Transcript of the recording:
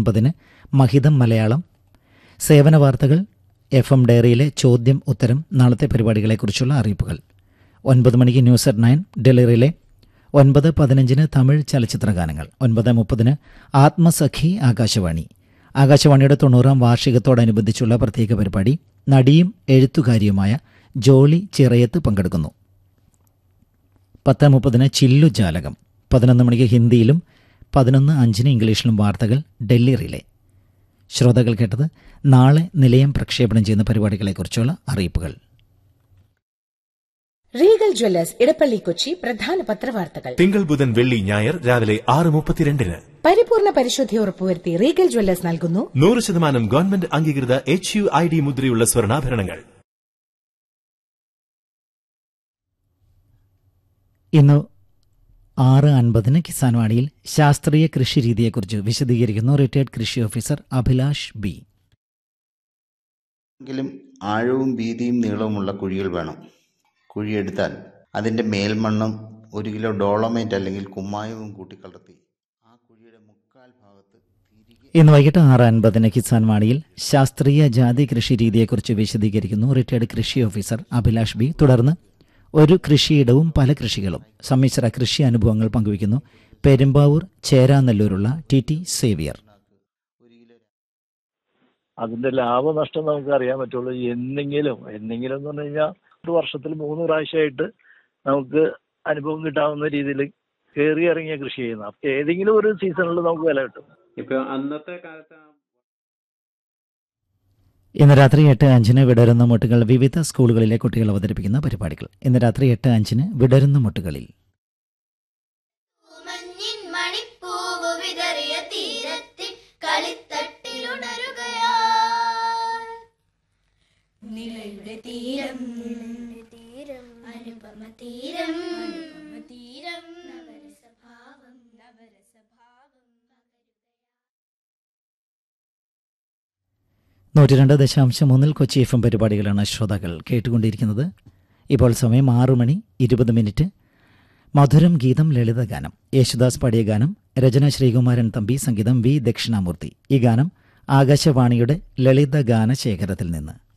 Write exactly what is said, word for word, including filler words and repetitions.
അൻപതിന് മഹിതം മലയാളം, സേവന വാർത്തകൾ, എഫ് എം ഡയറിയിലെ ചോദ്യം ഉത്തരം, നാളത്തെ പരിപാടികളെക്കുറിച്ചുള്ള അറിയിപ്പുകൾ. ഒൻപത് മണിക്ക് ന്യൂസ് അറ്റ് നയൻ ഡെലിറിയിലെ, ഒൻപത് പതിനഞ്ചിന് തമിഴ് ചലച്ചിത്രഗാനങ്ങൾ, ഒൻപത് മുപ്പതിന് ആത്മസഖി ആകാശവാണി. ആകാശവാണിയുടെ തൊണ്ണൂറാം വാർഷികത്തോടനുബന്ധിച്ചുള്ള പ്രത്യേക പരിപാടി. നടിയും എഴുത്തുകാരിയുമായ ജോളി ചിറയത്ത് പങ്കെടുക്കുന്നു. പത്ത് മുപ്പതിന് ചില്ലു ജാലകം, പതിനൊന്ന് മണിക്ക് ഹിന്ദിയിലും പതിനൊന്ന് അഞ്ചിന് ഇംഗ്ലീഷിലും വാർത്തകൾ ഡൽഹി റിലേ. ശ്രോതാക്കൾ കേട്ടത് നാളെ നിലയം പ്രക്ഷേപണം ചെയ്യുന്ന പരിപാടികളെക്കുറിച്ചുള്ള അറിയിപ്പുകൾ. റീഗൽ ജ്വല്ലേഴ്സ് ഇടപ്പള്ളി കൊച്ചി പ്രധാന പത്രവാർത്തകൾ തിങ്കൾ ബുധൻ വെള്ളി ഞായർ രാവിലെ ആറ് മുപ്പത്തിരണ്ടിന്. പരിപൂർണ പരിശുദ്ധി ഉറപ്പുവരുത്തി റീഗൽ ജ്വല്ലേഴ്സ് നൽകുന്നു നൂറ് ശതമാനം ഗവൺമെന്റ് അംഗീകൃത എച്ച് യു ഐ ഡി മുദ്രയുള്ള സ്വർണ്ണാഭരണങ്ങൾ. ഇന്ന് ആറ് അൻപതിന് കിസാൻ വാണിയിൽ ശാസ്ത്രീയ കൃഷി രീതിയെക്കുറിച്ച് വിശദീകരിക്കുന്നു റിട്ടയർഡ് കൃഷി ഓഫീസർ അഭിലാഷ് ബി. എങ്കിലും ആഴവും വീതിയും നീളവുമുള്ള കുഴികൾ വേണം. കുഴിയെടുത്താൽ അതിൻ്റെ മേൽമണ്ണും ഒരു കിലോ ഡോളമൈറ്റ് അല്ലെങ്കിൽ കുമ്മായവും കൂട്ടിക്കലർത്തി ആ കുഴിയുടെ മുക്കാൽ ഭാഗത്ത് തിരികെ. ഇന്ന് വൈകിട്ട് ആറ് അൻപതിന് കിസാൻ വാണിയിൽ ശാസ്ത്രീയ ജാതി കൃഷി രീതിയെക്കുറിച്ച് വിശദീകരിക്കുന്നു റിട്ടയർഡ് കൃഷി ഓഫീസർ അഭിലാഷ് ബി. തുടർന്ന് ഒരു കൃഷിയിടവും പല കൃഷികളും, സമ്മിശ്ര കൃഷി അനുഭവങ്ങൾ പങ്കുവയ്ക്കുന്നു പെരുമ്പാവൂർ ചേരാനെല്ലൂരുള്ള ടി ടി സേവിയർ. അതിന്റെ ലാഭനഷ്ടം നമുക്ക് അറിയാൻ പറ്റുള്ളൂ എന്തെങ്കിലും എന്തെങ്കിലും എന്ന് പറഞ്ഞു കഴിഞ്ഞാൽ ഒരു വർഷത്തിൽ മൂന്ന് പ്രാവശ്യമായിട്ട് നമുക്ക് അനുഭവം കിട്ടാവുന്ന രീതിയിൽ കയറി ഇറങ്ങിയ കൃഷി ചെയ്യുന്ന ഏതെങ്കിലും ഒരു സീസണിൽ നമുക്ക് വില കിട്ടും. ഇപ്പൊ അന്നത്തെ കാലത്ത് ഇന്ന് രാത്രി എട്ട് അഞ്ചിന് വിടരുന്ന മുട്ടുകൾ, വിവിധ സ്കൂളുകളിലെ കുട്ടികൾ അവതരിപ്പിക്കുന്ന പരിപാടികൾ. ഇന്ന് രാത്രി എട്ട് അഞ്ചിന് വിടരുന്ന മുട്ടുകളിൽ നൂറ്റി രണ്ട് ദശാംശം മൂന്നിൽ കൊച്ചി എഫ് എം പരിപാടികളാണ് ശ്രോതാക്കൾ കേട്ടുകൊണ്ടിരിക്കുന്നത്. ഇപ്പോൾ സമയം ആറു മണി ഇരുപത് മിനിറ്റ്. മധുരം ഗീതം ലളിതഗാനം. യേശുദാസ് പാടിയ ഗാനം, രചന ശ്രീകുമാരൻ തമ്പി, സംഗീതം വി ദക്ഷിണാമൂർത്തി. ഈ ഗാനം ആകാശവാണിയുടെ ലളിതഗാന ശേഖരത്തിൽ നിന്ന്.